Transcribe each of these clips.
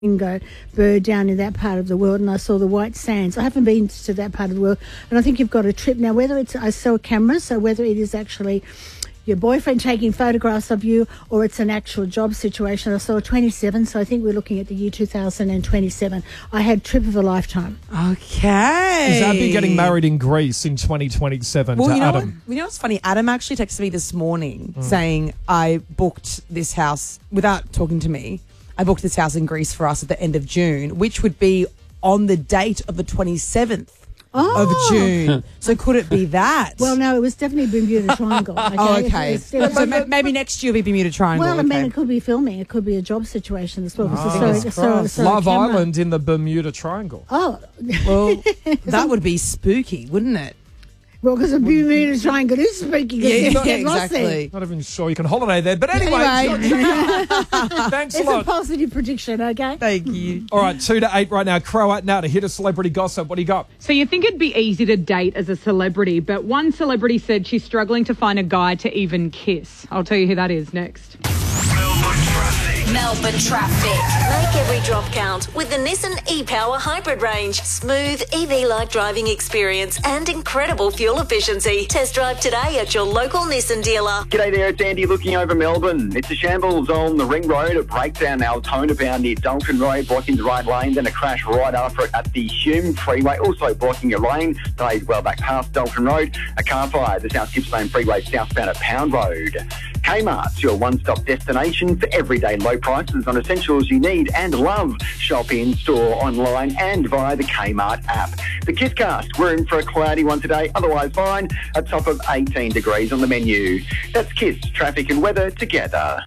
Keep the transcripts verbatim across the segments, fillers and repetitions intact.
flamingo bird down in that part of the world, and I saw the white sands. I haven't been to that part of the world, and I think you've got a trip now. Whether it's I saw a camera, so whether it is actually your boyfriend taking photographs of you or it's an actual job situation. I saw twenty-seven, so I think we're looking at the year two thousand twenty-seven. I had trip of a lifetime. Okay. Is Abby getting married in Greece in twenty twenty-seven well, to you know Adam? What, you know what's funny? Adam actually texted me this morning Mm. saying I booked this house without talking to me. I booked this house in Greece for us at the end of June, which would be on the date of the twenty-seventh. Oh. Of June. So could it be that? Well, no, it was definitely Bermuda Triangle. Okay? Oh, okay. It was- it was- so ma- maybe next year will be Bermuda Triangle. well, I okay. mean, it could be filming. It could be a job situation as well. Oh. So- Fingers so- so- crossed. so Love camera- Island in the Bermuda Triangle. Oh, Well, that would be spooky, wouldn't it? well, because the Bermuda Triangle is spooky. 'cause Yeah, you yeah, get lost exactly. Not even sure you can holiday there. But anyway, Anyway. thanks a There. It's a lot. positive prediction, okay? Thank you. All right, two to eight right now. Croat now to hit a celebrity gossip. What do you got? So you think it'd be easy to date as a celebrity, but one celebrity said she's struggling to find a guy to even kiss. I'll tell you who that is next. Melbourne traffic. Make every drop count with the Nissan e-Power Hybrid range. Smooth E V-like driving experience and incredible fuel efficiency. Test drive today at your local Nissan dealer. G'day there, it's Andy looking over Melbourne. It's a shambles on the Ring Road, a breakdown now, Altona bound near Dalton Road, blocking the right lane, then a crash right after it at the Hume Freeway, also blocking your lane. Delayed well back past Dalton Road. A car fire, the South Gippsland Freeway southbound at Pound Road. Kmart's your one-stop destination for everyday low prices on essentials you need and love. Shop in, store, online and via the Kmart app. The KissCast, we're in for a cloudy one today, otherwise fine, a top of eighteen degrees on the menu. That's Kiss, traffic and weather together.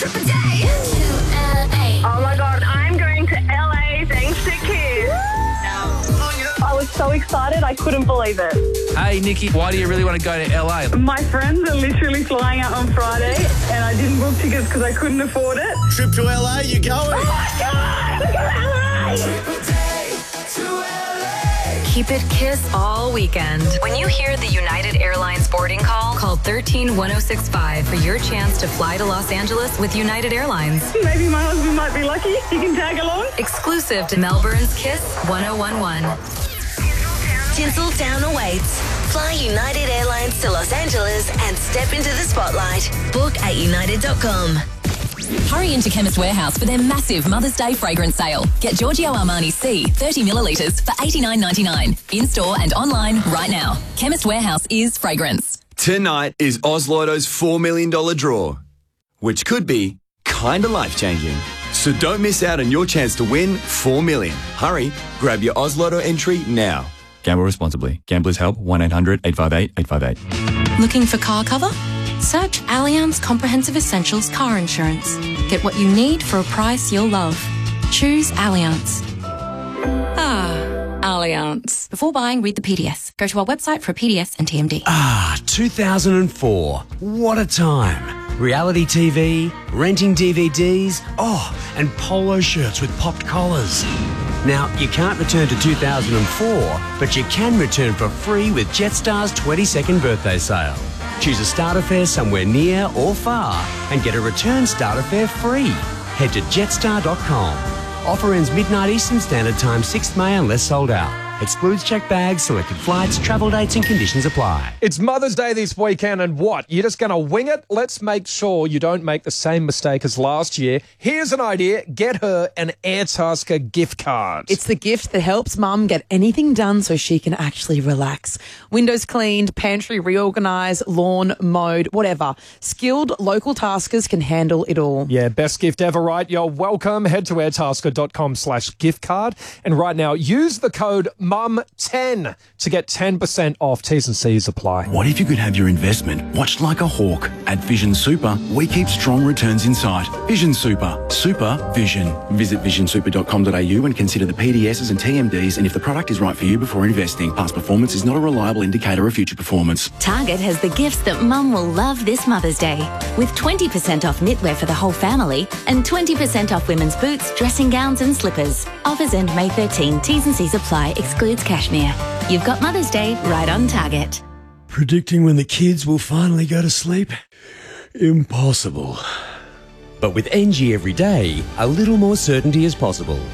Oh my God, I'm going to L A thanks to Kiss. I was so excited, I couldn't believe it. Hey, Nikki, why do you really want to go to L A? My friends are literally flying out on Friday and I didn't book tickets because I couldn't afford it. Trip to L A, you going? Oh my God, look at L A! Keep it Kiss all weekend. When you hear the United Airlines boarding call, call one three one oh six five for your chance to fly to Los Angeles with United Airlines. Maybe my husband might be lucky. He can tag along. Exclusive to Melbourne's Kiss one oh one one. Tinseltown awaits. Fly United Airlines to Los Angeles and step into the spotlight. Book at united dot com. Hurry into Chemist Warehouse for their massive Mother's Day fragrance sale. Get Giorgio Armani C thirty millilitres for eighty-nine ninety-nine. In-store and online right now. Chemist Warehouse is fragrance. Tonight is Oz Lotto's four million dollars draw, which could be kinda life-changing. So don't miss out on your chance to win four million dollars. Hurry, grab your Oz Lotto entry now. Gamble responsibly. Gamblers Help, one eight hundred eight five eight eight five eight. Looking for car cover? Search Allianz Comprehensive Essentials Car Insurance. Get what you need for a price you'll love. Choose Allianz. Ah, Allianz. Before buying, read the P D S. Go to our website for a P D S and T M D. Ah, two thousand four. What a time. Reality T V, renting D V Ds, oh, and polo shirts with popped collars. Now, you can't return to two thousand four, but you can return for free with Jetstar's twenty-second birthday sale. Choose a starter fare somewhere near or far and get a return starter fare free. Head to jetstar dot com. Offer ends midnight Eastern Standard Time, sixth of May unless sold out. Excludes checked bags, selected flights, travel dates and conditions apply. It's Mother's Day this weekend, and what? You're just going to wing it? Let's make sure you don't make the same mistake as last year. Here's an idea. Get her an Airtasker gift card. It's the gift that helps Mum get anything done so she can actually relax. Windows cleaned, pantry reorganised, lawn mowed, whatever. Skilled local taskers can handle it all. Yeah, best gift ever, right? You're welcome. Head to airtasker dot com slash gift card. And right now, use the code mum ten to get ten percent off. T's and C's apply. What if you could have your investment watched like a hawk? At Vision Super, we keep strong returns in sight. Vision Super. Super Vision. Visit vision super dot com dot a u and consider the P D Ss and T M Ds and if the product is right for you before investing. Past performance is not a reliable indicator of future performance. Target has the gifts that Mum will love this Mother's Day. With twenty percent off knitwear for the whole family and twenty percent off women's boots, dressing gowns and slippers. Offers end May thirteenth. T's and C's apply. Excludes cashmere. You've got Mother's Day right on Target. Predicting when the kids will finally go to sleep? Impossible. But with N G every day, a little more certainty is possible.